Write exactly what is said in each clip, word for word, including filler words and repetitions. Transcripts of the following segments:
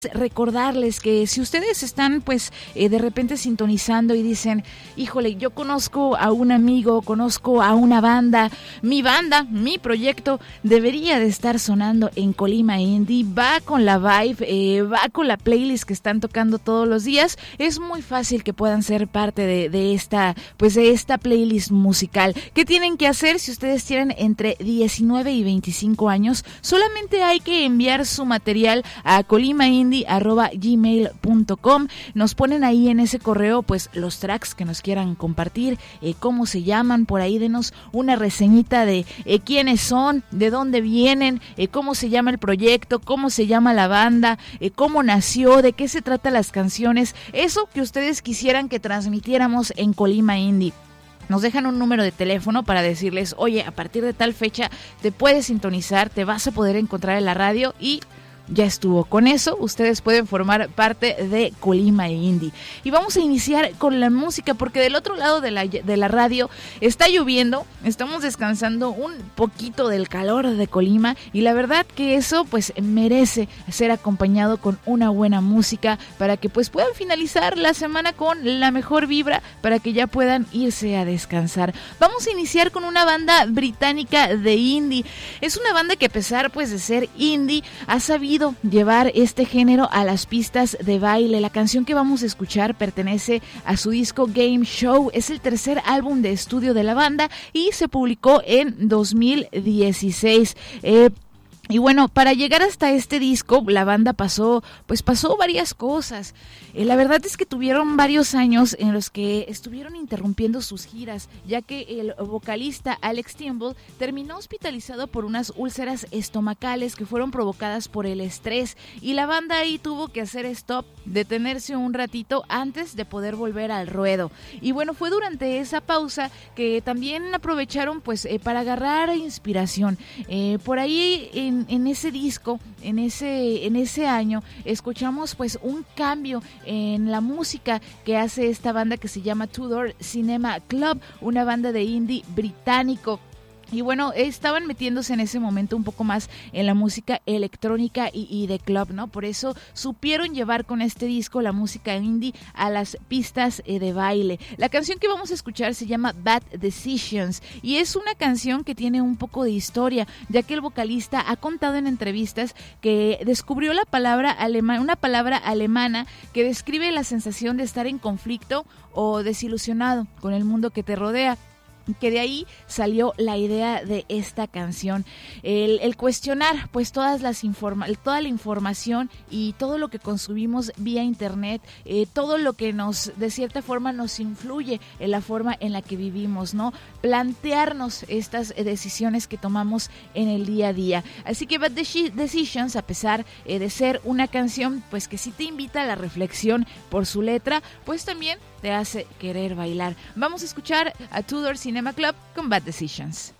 Recordarles que si ustedes están pues eh, de repente sintonizando y dicen, híjole, yo conozco a un amigo, conozco a una banda, mi banda, mi proyecto debería de estar sonando en Colima Indie, va con la vibe, eh, va con la playlist que están tocando todos los días, es muy fácil que puedan ser parte de, de esta pues de esta playlist musical. ¿Qué tienen que hacer si ustedes tienen entre diecinueve y veinticinco años? Solamente hay que enviar su material a Colima Indie arroba gmail punto com. Nos ponen ahí en ese correo pues los tracks que nos quieran compartir, eh, cómo se llaman, por ahí denos una reseñita de eh, quiénes son, de dónde vienen, eh, cómo se llama el proyecto, cómo se llama la banda, eh, cómo nació, de qué se tratan las canciones, eso que ustedes quisieran que transmitiéramos en Colima Indie. Nos dejan un número de teléfono para decirles, oye, a partir de tal fecha te puedes sintonizar, te vas a poder encontrar en la radio y ya estuvo. Con eso ustedes pueden formar parte de Colima Indie. Y vamos a iniciar con la música porque del otro lado de la, de la radio está lloviendo, estamos descansando un poquito del calor de Colima y la verdad que eso pues merece ser acompañado con una buena música para que pues puedan finalizar la semana con la mejor vibra, para que ya puedan irse a descansar. Vamos a iniciar con una banda británica de indie. Es una banda que a pesar pues de ser indie ha sabido llevar este género a las pistas de baile. La canción que vamos a escuchar pertenece a su disco Game Show, es el tercer álbum de estudio de la banda y se publicó en dos mil dieciséis. Eh, Y bueno, para llegar hasta este disco, la banda pasó, pues pasó varias cosas. Eh, la verdad es que tuvieron varios años en los que estuvieron interrumpiendo sus giras, ya que el vocalista Alex Timble terminó hospitalizado por unas úlceras estomacales que fueron provocadas por el estrés, y la banda ahí tuvo que hacer stop, detenerse un ratito antes de poder volver al ruedo. Y bueno, fue durante esa pausa que también aprovecharon pues eh, para agarrar inspiración. Eh, por ahí en En ese disco, en ese, en ese año, escuchamos pues un cambio en la música que hace esta banda que se llama Tudor Cinema Club, una banda de indie británico. Y bueno, estaban metiéndose en ese momento un poco más en la música electrónica y, y de club, ¿no? Por eso supieron llevar con este disco la música indie a las pistas eh, de baile. La canción que vamos a escuchar se llama Bad Decisions y es una canción que tiene un poco de historia, ya que el vocalista ha contado en entrevistas que descubrió la palabra alemana, una palabra alemana que describe la sensación de estar en conflicto o desilusionado con el mundo que te rodea, que de ahí salió la idea de esta canción, el, el cuestionar pues todas las informa toda la información y todo lo que consumimos vía internet, eh, todo lo que nos de cierta forma nos influye en la forma en la que vivimos, ¿no? Plantearnos estas eh, decisiones que tomamos en el día a día. Así que Bad Decisions, a pesar eh, de ser una canción pues que sí te invita a la reflexión por su letra, pues también te hace querer bailar. Vamos a escuchar a Tudor Cinema Club con Bad Decisions.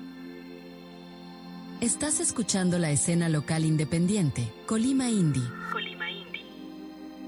Estás escuchando la escena local independiente, Colima Indie.